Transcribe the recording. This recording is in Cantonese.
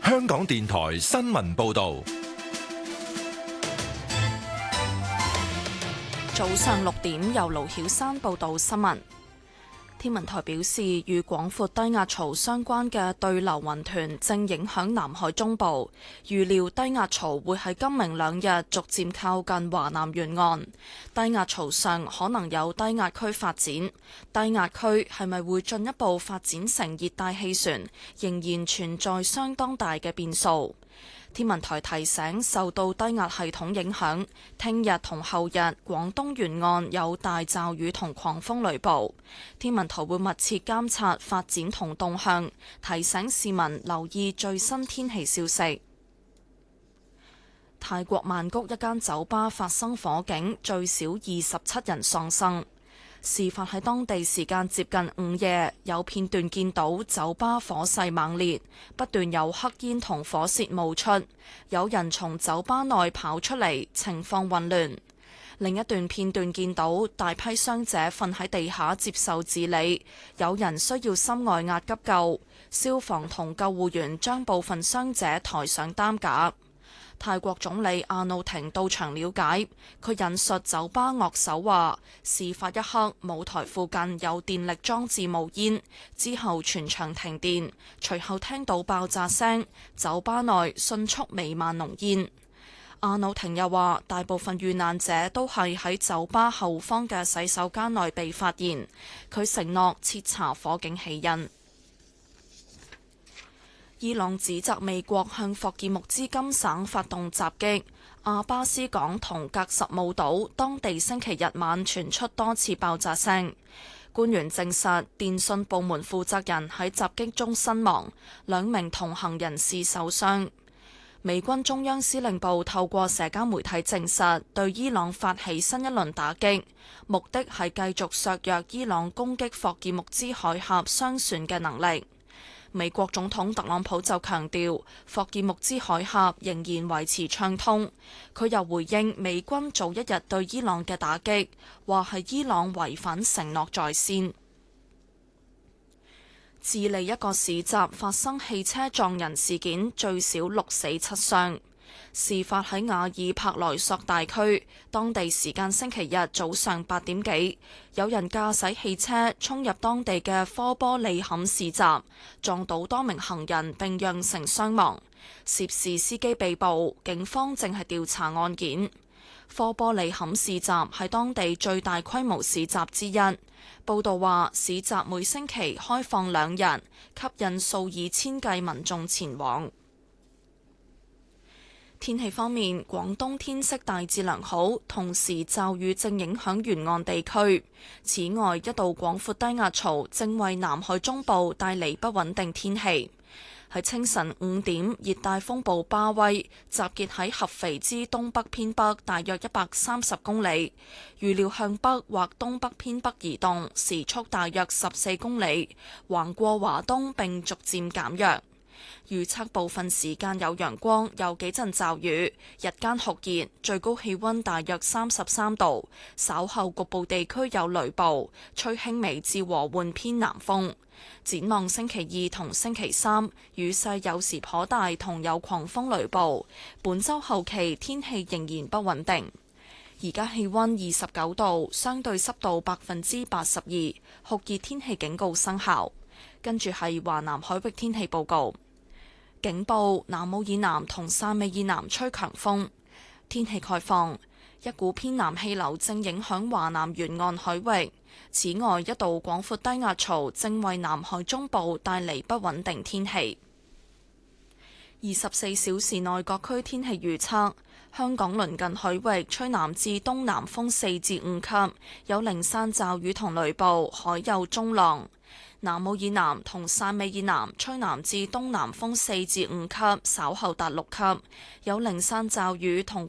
香港電台新聞報道。 早上6點，由盧曉珊報道新聞。天文台表示，與廣闊低壓槽相關嘅對流雲團正影響南海中部，預料低壓槽會喺今明兩日逐漸靠近華南沿岸。低壓槽上可能有低壓區發展，低壓區係咪會進一步發展成熱帶氣旋，仍然存在相當大嘅變數。天文台提醒，受到低壓系統影響，聽日同後日廣東沿岸有大驟雨同狂風雷暴。天文台會密切監察發展同動向，提醒市民留意最新天氣消息。泰國曼谷一間酒吧發生火警，最少27人喪生。事發喺當地時間接近午夜，有片段見到酒吧火勢猛烈，不斷有黑煙同火舌冒出，有人從酒吧內跑出嚟，情況混亂。另一段片段見到大批傷者瞓喺地下接受治理，有人需要心外壓急救，消防同救護員將部分傷者抬上擔架。泰國總理阿努廷到場了解，佢引述酒吧樂手話：事發一刻，舞台附近有電力裝置冒煙，之後全場停電，隨後聽到爆炸聲，酒吧內迅速彌漫濃煙。阿努廷又話，大部分遇難者都係喺酒吧後方嘅洗手間內被發現，佢承諾徹查火警起因。伊朗指責美國向霍爾木茲金省發動襲擊，阿巴斯港同格什姆島當地星期日晚傳出多次爆炸聲。官員證實，電信部門負責人喺襲擊中身亡，2名同行人士受傷。美軍中央司令部透過社交媒體證實，對伊朗發起新一輪打擊，目的係繼續削弱伊朗攻擊霍爾木茲海峽商船嘅能力。美國總統特朗普就強調，霍爾木茲海峽仍然維持暢通。佢又回應美軍早一日對伊朗嘅打擊，話係伊朗違反承諾在先。智利一個市集發生汽車撞人事件，最少6死7傷。事發喺瓦爾帕萊索大區，當地時間星期日早上8點幾，有人駕駛汽車衝入當地嘅科波利坎市集，撞到多名行人並釀成傷亡。涉事司機被捕，警方正係調查案件。科波利坎市集係當地最大規模市集之一。報道話，市集每星期開放2日，吸引數以千計民眾前往。天氣方面，廣東天色大致良好，同時驟雨正影響沿岸地區。此外，一道廣闊低壓槽正為南海中部帶嚟不穩定天氣。喺清晨5點，熱帶風暴巴威集結喺合肥之東北偏北大約130公里，預料向北或東北偏北移動，時速大約14公里，橫過華東並逐漸減弱。預測部分時間有陽光，有幾陣驟雨，日間酷熱，最高氣溫大約33度。稍後局部地區有雷暴，吹輕微至和緩偏南風。展望星期2同星期3，雨勢有時頗大，同有狂風雷暴。本週後期天氣仍然不穩定。而家氣溫29度，相對濕度82%，酷熱天氣警告生效。跟住係華南海域天氣報告。警報：南澳以南同汕尾以南吹強風。天氣概況：一股偏南氣流正影響華南沿岸海域。此外，一道廣闊低壓槽正為南海中部帶嚟不穩定天氣。24小時內各區天氣預測：香港鄰近海域吹南至東南風4至5級，有零散驟雨同雷暴，海有中浪。南澳以南同汕尾以南吹南至東南風4至5級，稍後達6級，有零散驟雨同